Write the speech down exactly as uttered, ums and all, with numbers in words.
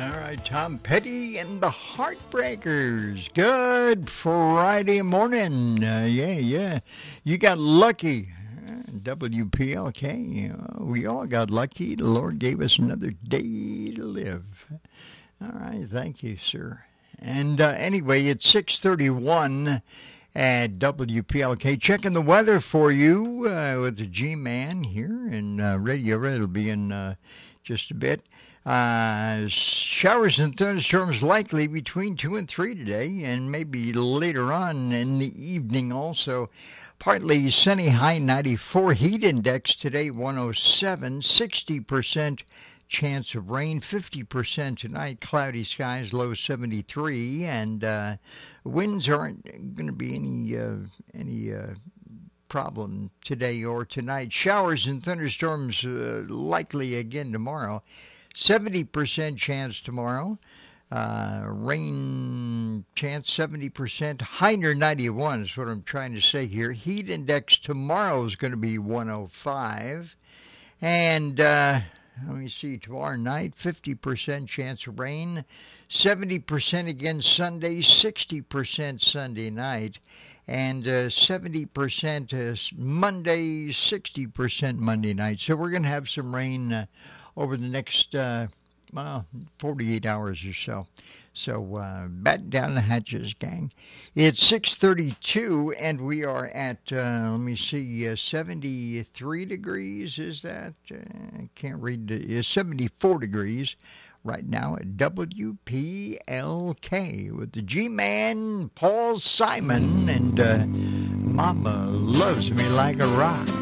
All right, Tom Petty and the Heartbreakers. Good Friday morning. Uh, yeah, yeah. You got lucky. Uh, W P L K. Uh, we all got lucky. The Lord gave us another day to live. All right, thank you, sir. And uh, anyway, it's six thirty-one at W P L K. Checking the weather for you uh, with the G-Man here in uh, Radio Red. It'll be in uh, just a bit. Uh, showers and thunderstorms likely between two and three today, and maybe later on in the evening also. Partly sunny, high ninety-four. Heat index today one oh seven. sixty percent chance of rain. fifty percent tonight. Cloudy skies, low seventy-three. And uh, winds aren't going to be any uh, any uh, problem today or tonight. Showers and thunderstorms uh, likely again tomorrow. seventy percent chance tomorrow. Uh, rain chance seventy percent. High near ninety-one is what I'm trying to say here. Heat index tomorrow is going to be one oh five. And uh, let me see, tomorrow night, fifty percent chance of rain. seventy percent again Sunday, sixty percent Sunday night. And uh, seventy percent uh, Monday, sixty percent Monday night. So we're going to have some rain uh, over the next, uh, well, forty-eight hours or so. So uh, batten down the hatches, gang. It's six thirty-two, and we are at, uh, let me see, uh, seventy-three degrees, is that? Uh, I can't read, the, uh, seventy-four degrees right now at W P L K with the G-Man, Paul Simon, and uh, Mama Loves Me Like a Rock.